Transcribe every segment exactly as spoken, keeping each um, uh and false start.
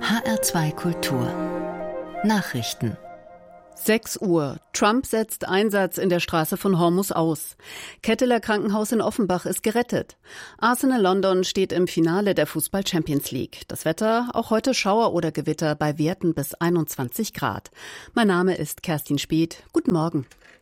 H R zwei Kultur Nachrichten. sechs Uhr. Trump setzt Einsatz in der Straße von Hormuz aus. Ketteler Krankenhaus in Offenbach ist gerettet. Arsenal London steht im Finale der Fußball Champions League. Das Wetter, auch heute Schauer oder Gewitter bei Werten bis einundzwanzig Grad. Mein Name ist Kerstin Speth. Guten Morgen.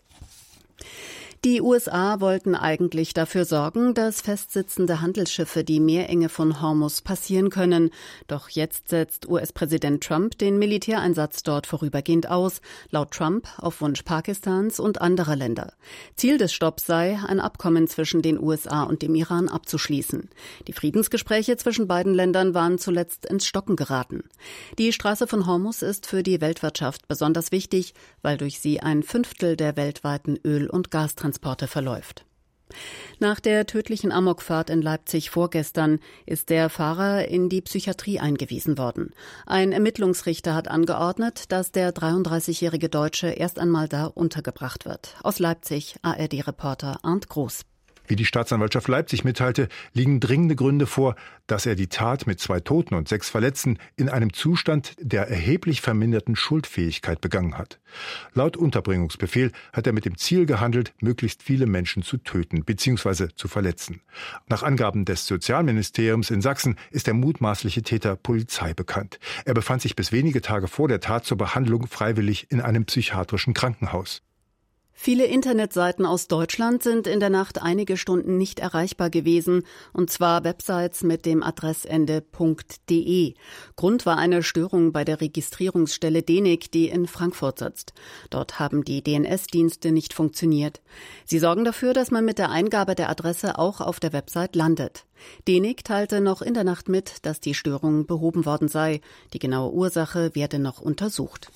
Die U S A wollten eigentlich dafür sorgen, dass festsitzende Handelsschiffe die Meerenge von Hormuz passieren können. Doch jetzt setzt U S-Präsident Trump den Militäreinsatz dort vorübergehend aus, laut Trump auf Wunsch Pakistans und anderer Länder. Ziel des Stopps sei, ein Abkommen zwischen den U S A und dem Iran abzuschließen. Die Friedensgespräche zwischen beiden Ländern waren zuletzt ins Stocken geraten. Die Straße von Hormuz ist für die Weltwirtschaft besonders wichtig, weil durch sie ein Fünftel der weltweiten Öl- und Gastransporte verläuft. Nach der tödlichen Amokfahrt in Leipzig vorgestern ist der Fahrer in die Psychiatrie eingewiesen worden. Ein Ermittlungsrichter hat angeordnet, dass der dreiunddreißigjährige Deutsche erst einmal da untergebracht wird. Aus Leipzig A R D-Reporter Arndt Groß. Wie die Staatsanwaltschaft Leipzig mitteilte, liegen dringende Gründe vor, dass er die Tat mit zwei Toten und sechs Verletzten in einem Zustand der erheblich verminderten Schuldfähigkeit begangen hat. Laut Unterbringungsbefehl hat er mit dem Ziel gehandelt, möglichst viele Menschen zu töten bzw. zu verletzen. Nach Angaben des Sozialministeriums in Sachsen ist der mutmaßliche Täter Polizei bekannt. Er befand sich bis wenige Tage vor der Tat zur Behandlung freiwillig in einem psychiatrischen Krankenhaus. Viele Internetseiten aus Deutschland sind in der Nacht einige Stunden nicht erreichbar gewesen, und zwar Websites mit dem Adressende .de. Grund war eine Störung bei der Registrierungsstelle D E N I C, die in Frankfurt sitzt. Dort haben die D N S-Dienste nicht funktioniert. Sie sorgen dafür, dass man mit der Eingabe der Adresse auch auf der Website landet. D E N I C teilte noch in der Nacht mit, dass die Störung behoben worden sei. Die genaue Ursache werde noch untersucht.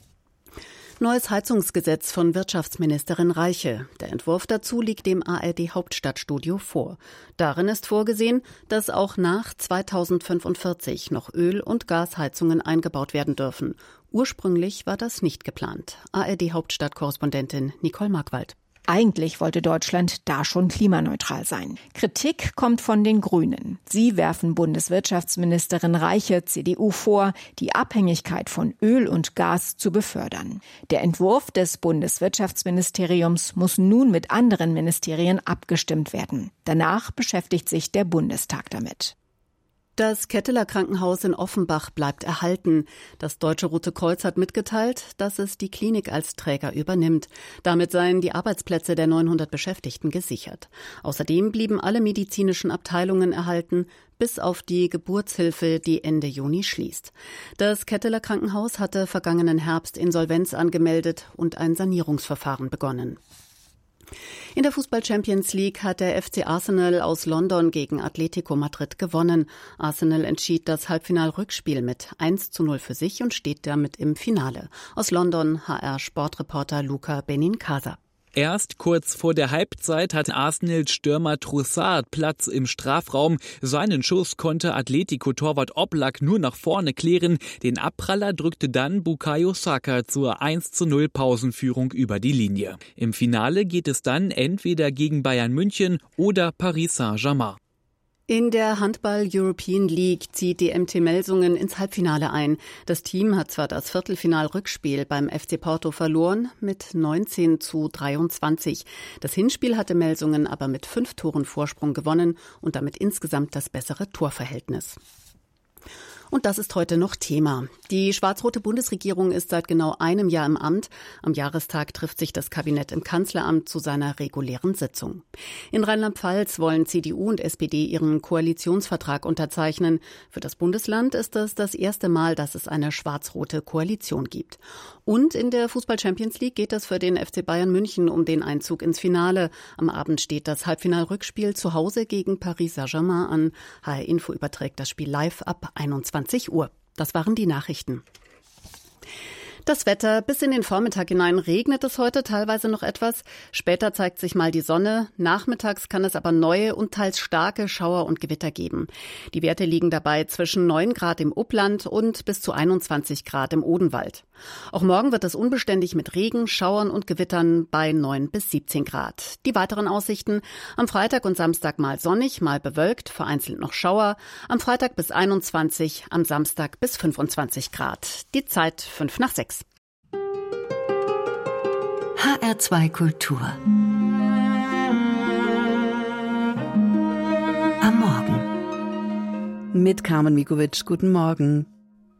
Neues Heizungsgesetz von Wirtschaftsministerin Reiche. Der Entwurf dazu liegt dem A R D-Hauptstadtstudio vor. Darin ist vorgesehen, dass auch nach zweitausendfünfundvierzig noch Öl- und Gasheizungen eingebaut werden dürfen. Ursprünglich war das nicht geplant. A R D-Hauptstadtkorrespondentin Nicole Markwald. Eigentlich wollte Deutschland da schon klimaneutral sein. Kritik kommt von den Grünen. Sie werfen Bundeswirtschaftsministerin Reiche, C D U, vor, die Abhängigkeit von Öl und Gas zu befördern. Der Entwurf des Bundeswirtschaftsministeriums muss nun mit anderen Ministerien abgestimmt werden. Danach beschäftigt sich der Bundestag damit. Das Ketteler Krankenhaus in Offenbach bleibt erhalten. Das Deutsche Rote Kreuz hat mitgeteilt, dass es die Klinik als Träger übernimmt. Damit seien die Arbeitsplätze der neunhundert Beschäftigten gesichert. Außerdem blieben alle medizinischen Abteilungen erhalten, bis auf die Geburtshilfe, die Ende Juni schließt. Das Ketteler Krankenhaus hatte vergangenen Herbst Insolvenz angemeldet und ein Sanierungsverfahren begonnen. In der Fußball Champions League hat der F C Arsenal aus London gegen Atletico Madrid gewonnen. Arsenal entschied das Halbfinalrückspiel mit eins zu null für sich und steht damit im Finale. Aus London H R-Sportreporter Luca Benincasa. Erst kurz vor der Halbzeit hatte Arsenals Stürmer Trossard Platz im Strafraum. Seinen Schuss konnte Atletico-Torwart Oblak nur nach vorne klären. Den Abpraller drückte dann Bukayo Saka zur eins zu null Pausenführung über die Linie. Im Finale geht es dann entweder gegen Bayern München oder Paris Saint-Germain. In der Handball-European League zieht die M T Melsungen ins Halbfinale ein. Das Team hat zwar das Viertelfinal-Rückspiel beim F C Porto verloren mit neunzehn zu dreiundzwanzig. Das Hinspiel hatte Melsungen aber mit fünf Toren Vorsprung gewonnen und damit insgesamt das bessere Torverhältnis. Und das ist heute noch Thema. Die schwarz-rote Bundesregierung ist seit genau einem Jahr im Amt. Am Jahrestag trifft sich das Kabinett im Kanzleramt zu seiner regulären Sitzung. In Rheinland-Pfalz wollen C D U und S P D ihren Koalitionsvertrag unterzeichnen. Für das Bundesland ist das das erste Mal, dass es eine schwarz-rote Koalition gibt. Und in der Fußball-Champions League geht es für den F C Bayern München um den Einzug ins Finale. Am Abend steht das Halbfinalrückspiel zu Hause gegen Paris Saint-Germain an. H R Info überträgt das Spiel live ab einundzwanzig Uhr. Das waren die Nachrichten. Das Wetter: bis in den Vormittag hinein regnet es heute teilweise noch etwas. Später zeigt sich mal die Sonne. Nachmittags kann es aber neue und teils starke Schauer und Gewitter geben. Die Werte liegen dabei zwischen neun Grad im Upland und bis zu einundzwanzig Grad im Odenwald. Auch morgen wird es unbeständig mit Regen, Schauern und Gewittern bei neun bis siebzehn Grad. Die weiteren Aussichten: am Freitag und Samstag mal sonnig, mal bewölkt, vereinzelt noch Schauer. Am Freitag bis einundzwanzig, am Samstag bis fünfundzwanzig Grad. Die Zeit fünf nach sechs. H R zwei Kultur. Am Morgen. Mit Carmen Mikovic, guten Morgen.